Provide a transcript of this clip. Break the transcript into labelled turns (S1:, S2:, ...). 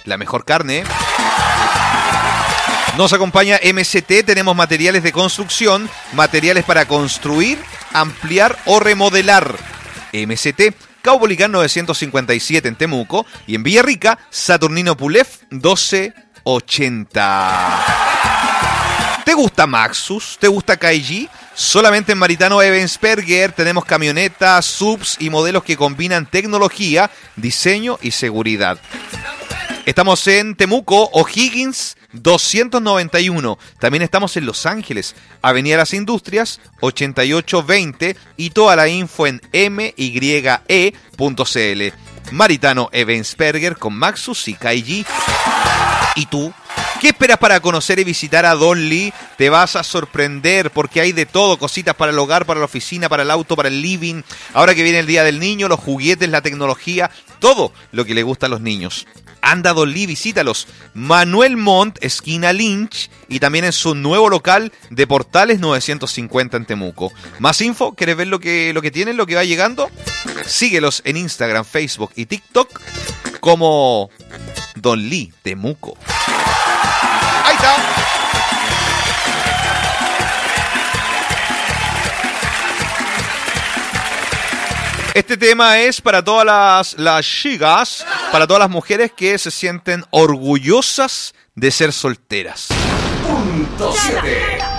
S1: la mejor carne. Nos acompaña MCT, tenemos materiales de construcción, materiales para construir, ampliar o remodelar. MCT, Caupolicán 957 en Temuco y en Villarrica, Saturnino Pulef 1280. ¿Te gusta Maxus? ¿Te gusta KG? Solamente en Maritano Ebensperger tenemos camionetas, subs y modelos que combinan tecnología, diseño y seguridad. Estamos en Temuco, O'Higgins 291. También estamos en Los Ángeles, Avenida Las Industrias 8820 y toda la info en mye.cl. Maritano Ebensperger con Maxus y KG. ¿Y tú? ¿Qué esperas para conocer y visitar a Don Lee? Te vas a sorprender porque hay de todo, cositas para el hogar, para la oficina, para el auto, para el living. Ahora que viene el Día del Niño, los juguetes, la tecnología, todo lo que le gusta a los niños. Anda Don Lee, visítalos. Manuel Montt, esquina Lynch, y también en su nuevo local de Portales 950 en Temuco. Más info, ¿quieres ver lo que tienen, lo que va llegando? Síguelos en Instagram, Facebook y TikTok como Don Lee Temuco. Ahí está. Este tema es para todas las chicas, para todas las mujeres que se sienten orgullosas de ser solteras.
S2: Punto 7.